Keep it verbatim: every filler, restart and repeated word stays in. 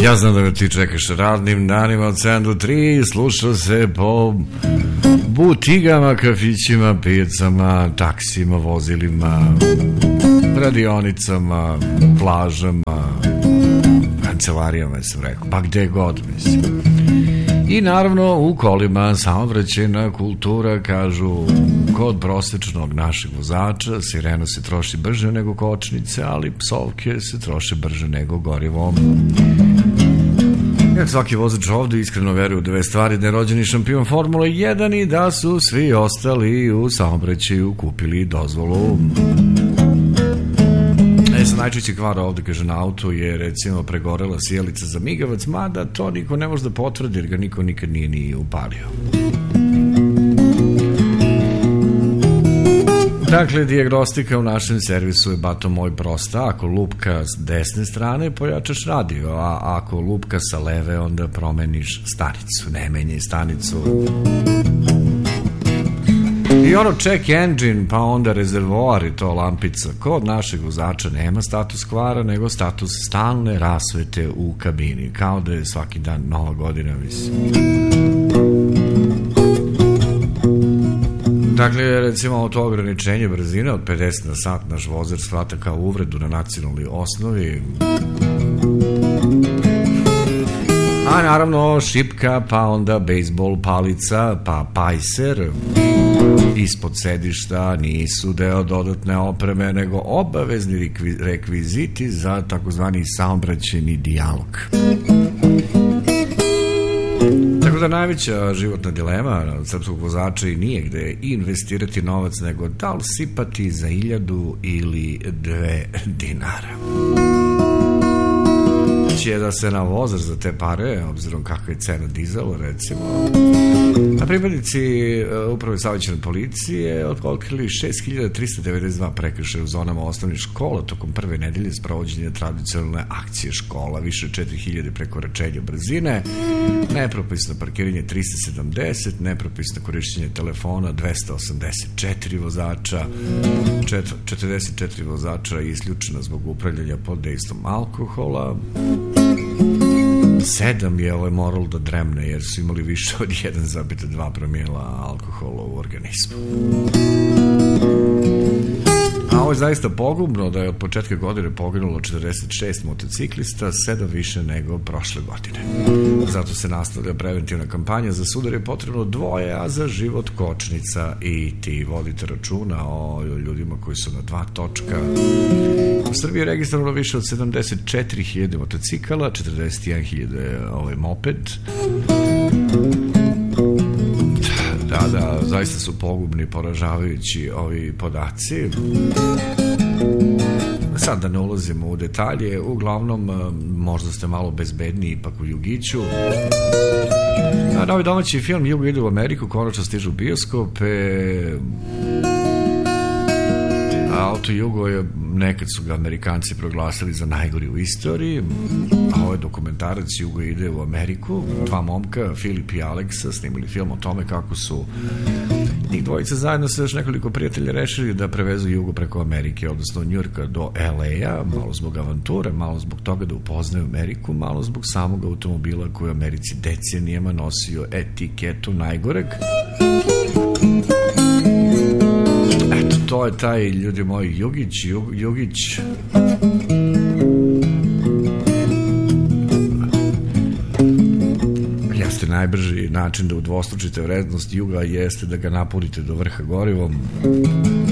Ja znam da me ti čekaš radnim danima od sedam do tri, sluša se po butigama, kafićima, pijacama, taksima, vozilima, radionicama, plažama, kancelarijama, sam rekao, pa gde god, mislim. I naravno u kolima saobraćajna kultura, kažu, kod prosečnog našeg vozača sirena se troši brže nego kočnice, ali psovke se troše brže nego gorivo. Jer svaki vozač ovde iskreno veruje u dve stvari, da je rođeni šampion Formule jedan i da su svi ostali u saobraćaju kupili dozvolu. E sad, najčešći kvar ovde, kaže, na autu je recimo pregorela sjelica za migavac, mada to niko ne može da potvrdi jer ga niko nikad nije ni upalio. Dakle, dijagnostika u našem servisu je, bato moj, prosta. Ako lupka s desne strane, pojačaš radio, a ako lupka sa leve, onda promeniš stanicu. Ne menjaj stanicu. I ono check engine, pa onda rezervoar i to lampica. Kod našeg vozača nema status kvara, nego status stalne rasvete u kabini. Kao da je svaki dan nova godina, mislim. Dakle, recimo to ograničenje brzine od pedeset na sat naš vozač shvata kao uvredu na nacionalnoj osnovi. A naravno šipka, pa onda bejsbol palica, pa pajser ispod sedišta nisu deo dodatne opreme, nego obavezni rekviziti za takozvani saobraćajni dijalog. Tako da najveća životna dilema srpskog vozača i nije gde investirati novac, nego da li sipati za iljadu ili dve dinara. Će da se na vozač za te pare, obzirom kakva je cena dizela, recimo. A pripadnici uprave saobraćajne policije otkrili šest hiljada trista devedeset dva prekršaja u zonama osnovnih škola tokom prve nedelje sprovođenja tradicionalne akcije škola, više od četiri hiljade prekoračenja brzine, nepropisno parkiranje trista sedamdeset, nepropisno korišćenje telefona dvesta osamdeset četiri vozača, četrdeset četiri vozača je isključeno zbog upravljanja pod dejstvom alkohola. Sedam je ovaj moralo da dremne jer su imali više od jedan zarez dva promila alkohola u organizmu. A ovo je zaista pogubno da je od početka godine poginulo četrdeset šest motociklista, sedam više nego prošle godine. Zato se nastavlja preventivna kampanja. Za sudar je potrebno dvoje, a za život kočnica, i ti vodite računa o ljudima koji su na dva točka. U Srbiji je registrovano više od sedamdeset četiri hiljade motocikala, četrdeset jedan hiljade ovaj moped. Da, da, zaista su pogubni, poražavajući ovi podaci. Sad da ne ulazimo u detalje, uglavnom možda ste malo bezbedniji ipak u Jugiću. A novi domaći film Jugo ide u Ameriku konačno stižu u bioskope. Auto Jugo je, nekad su ga Amerikanci proglasili za najgori u istoriji, a ovo je dokumentarac Jugo ide u Ameriku. Dva momka, Filip i Aleksa, snimili film o tome kako su njih dvojica zajedno sa još nekoliko prijatelja rešili da prevezu Jugo preko Amerike, odnosno Njujorka do el a, malo zbog avanture, malo zbog toga da upoznaju Ameriku, malo zbog samog automobila koji u Americi decenijama nosio etiketu najgoreg. To je taj, ljudi moji, Jugić, Jug, Jugić. Jeste najbrži način da udvostručite vrednost Juga, jeste da ga napunite do vrha gorivom.